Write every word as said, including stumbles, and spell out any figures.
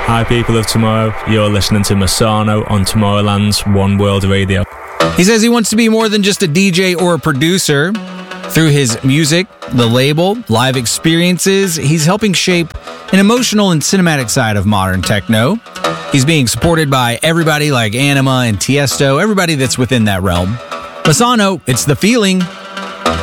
Hi people of tomorrow, you're listening to Masano on Tomorrowland's One World Radio. He says he wants to be more than just a D J or a producer. Through his music, the label, live experiences, he's helping shape an emotional and cinematic side of modern techno. He's being supported by everybody like Anima and Tiesto, everybody that's within that realm. Masano, it's the feeling.